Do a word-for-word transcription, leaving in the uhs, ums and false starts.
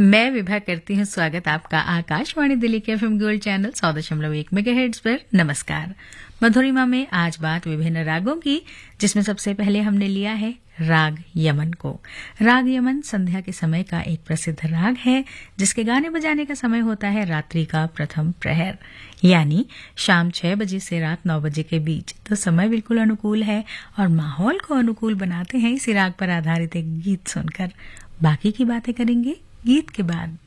मैं विभा करती हूँ स्वागत आपका आकाशवाणी दिल्ली के एफएम गोल्ड चैनल सौ दशमलव एक मेगाहर्ट्ज पर। नमस्कार। मधुरिमा में आज बात विभिन्न रागों की, जिसमें सबसे पहले हमने लिया है राग यमन को। राग यमन संध्या के समय का एक प्रसिद्ध राग है, जिसके गाने बजाने का समय होता है रात्रि का प्रथम प्रहर, यानी शाम छह बजे से रात नौ बजे के बीच। तो समय बिल्कुल अनुकूल है और माहौल को अनुकूल बनाते हैं इसी राग पर आधारित एक गीत सुनकर। बाकी की बातें करेंगे गीत के बाद।